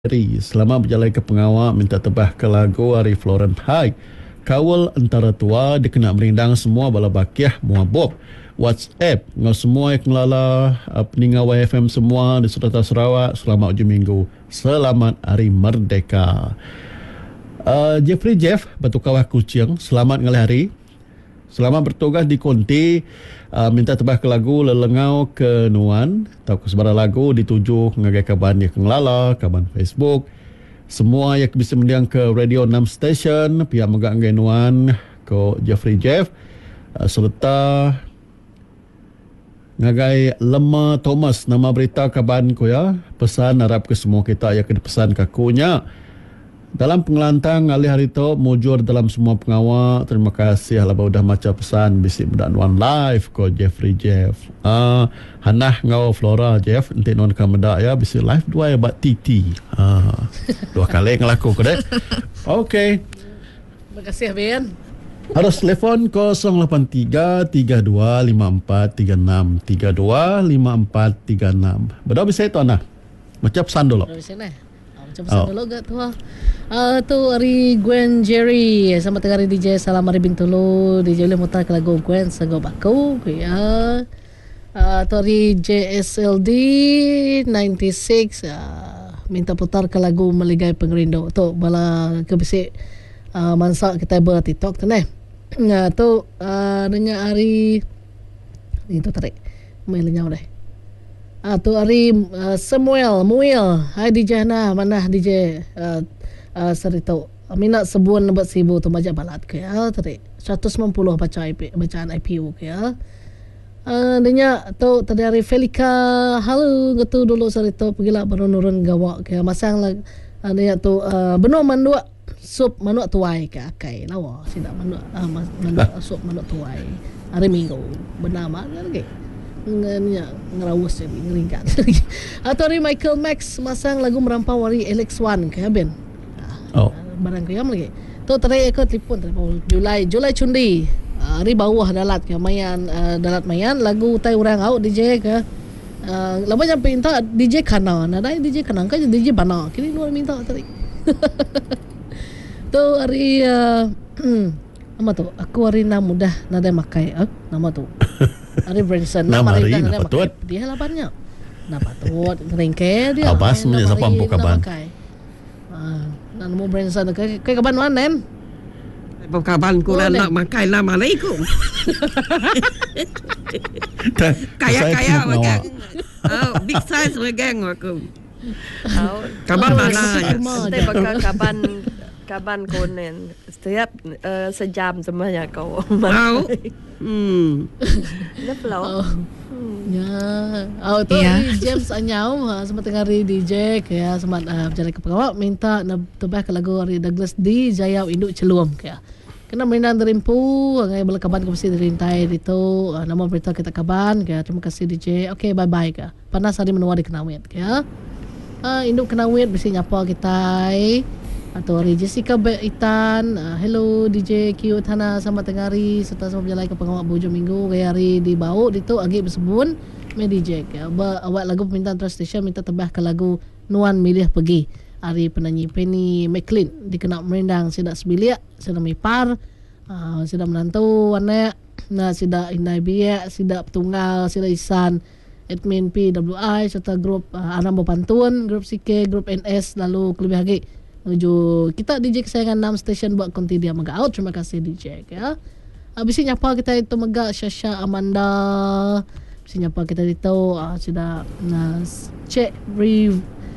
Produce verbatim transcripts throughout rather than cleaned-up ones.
Ri, selama berjalan ke pengawal minta tebah ke lagu Ari Florent Hai. Kawal antara tua dia kena merindang semua bala bakiah mua bob. WhatsApp ngau semua yang kelala peningat Y F M semua di Serata Sarawak selamat hujung minggu. Selamat Hari Merdeka. Uh, Jeffrey Jeff Batu Kawah Kucing, selamat ngalih hari. Selamat bertugas di Konti. Uh, minta tebah ke lagu Lelengau ke Nuan. Tahu ke sebarang lagu dituju ngagai kaban yang kelala, kaban Facebook. Semua yang bisa mendiang ke Radio enam Station, pihak megak ngagai Nuan ke Jeffrey Jeff. Uh, serta ngagai Lema Thomas, nama berita kaban ko ya. Pesan harap ke semua kita yang kena pesan kakunya. Dalam pengelantang alih hari itu mujur dalam semua pengawal. Terima kasih halaba udah maca pesan bisik muda nuan live ko Jeffrey Jeff. Ah, uh, hanah ngau Flora Jeff nanti nuan kameda ya bisik live dua ya bak titi. Ah, dua kali ngelaku ko deh. Okey. Terima kasih Ben. Harus telefon kosong lapan tiga tiga dua lima empat tiga enam tiga dua lima empat tiga enam. Bedah bisa itu ana. Maca pesan dulu. Bisa nah. Macam pesan oh. dulu gak tu ah. Uh, tu hari Gwen Jerry sama tengah hari D J Salam Hari Bintulu D J boleh mutar ke lagu Gwen Sanggup Aku ya. Uh, tu hari J S L D sembilan puluh enam uh, minta putar ke lagu Meligai Pengerindu tu bala kebisik uh, mansak kita buat TikTok tu nah. Nah tu uh, dengan hari itu tarik main lenyau deh. Ah tu hari uh, Samuel Muil. Hai D J Hana, mana D J uh, uh, serita. Minat sebuan lebat sibu tu majak balat ke ya tadi. seratus sembilan puluh baca I P, bacaan I P U ke ya. Uh, denya tu tadi hari Felika. Halo gitu dulu serita pergilah berunurun gawak ke masang lag uh, denya tu uh, benar mandua sup manuk tuai ke akai lawa sidak manuk uh, manuk sup manuk tuai. Hari Minggu benar mana lagi? Nganya ngerawus jadi ngeringkat. Atau hari Michael Max masang lagu merampau wari Alex One ke Ben. Oh. Barang kayam lagi. Tu tadi aku telefon telefon Julai Julai Cundi. Hari bawah dalat ke mayan uh, dalat mayan lagu tai orang out D J ke. Uh, lama sampai minta D J Kana. Nada D J Kana kan D J Bana. Kini luar minta tadi. Tu hari uh, nama tu aku hari nama mudah nada makai eh nama tu. Hari Branson nama hari nama patut dia lapannya nama patut ringke dia abas punya siapa ampu kaban ah nan mo Branson ke ke kaban wanen kaban ko na nak makai nama alaikum kaya kaya wagang oh big size wagang aku kaban mana nanti bakal kaban kaban konen setiap uh, sejam semuanya kau mau hmm dah flow ya oh tu yeah. James Anyau ha sempat tengah hari D J kaya sempat uh, berjalan ke pengawal minta nak tebah ke lagu hari Douglas D Jayau Induk Celuam kaya kena merindang terimpu ngai bela kaban ke mesti dirintai itu uh, nama berita kita kaban kaya terima kasih D J okey bye bye kaya panas hari menua di Kenawit kaya uh, Induk Kenawit mesti nyapa kita atau hari Jessica Itan uh, hello D J Q Thana sama tengah hari serta sama berjalan ke pengawal bujung minggu gaya hari di bau itu agi bersebun me D J ke awak lagu permintaan Trust Station minta tebah ke lagu Nuan Milih Pergi hari penyanyi Penny McLean dikenal merindang sidak sebiliak sidak mipar uh, sidak menantu anak nah sidak Inai Biak sidak Tunggal sidak Isan admin P W I serta grup uh, Anam Bopantun grup C K grup N S lalu kelebih lagi menuju kita D J kesayangan enam Station buat konti dia mega out. Terima kasih D J ya. Habis nyapa kita itu mega Syasha Amanda. Habis nyapa kita itu uh, sudah nas check re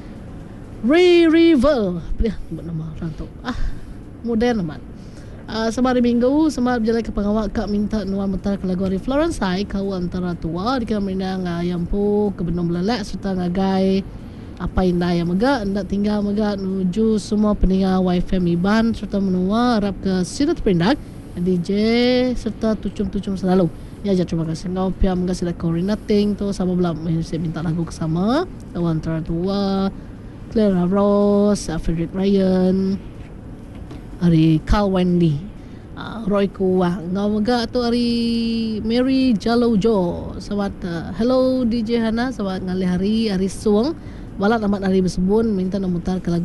re revel. Dia buat nama orang tu. Ah, modern amat. Uh, semalam minggu semalam berjalan ke pengawal kak minta nuan mutar ke lagu hari Florence Hai kau antara tua di kamera ngayam pu ke benung belelak serta ngagai apa indah yang mega hendak tinggal mega menuju semua pendengar Y F M Iban serta menua harap ke sirat perindak D J serta tucum-tucum selalu ya jadi terima kasih kau pihak mega sila coordinating tu sama belah saya minta lagu kesama lawan tua Clara Rose Frederick Ryan hari Carl Wendy uh, Roy Kuwa ngau mega tu hari Mary Jalo Jo sawat uh, hello D J Hana sawat ngalih hari hari suang Walat Ahmad Ari Bersebun minta nak mutar ke lagu